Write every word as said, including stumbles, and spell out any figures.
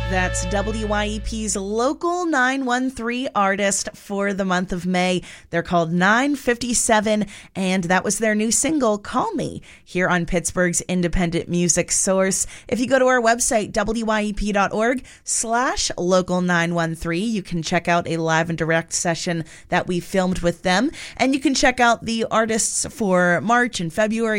That's W Y E P's Local nine one three artist for the month of May. They're called nine fifty-seven, and that was their new single, Call Me, here on Pittsburgh's independent music source. If you go to our website, W Y E P dot org slash local nine one three, you can check out a live and direct session that we filmed with them, and you can check out the artists for March and February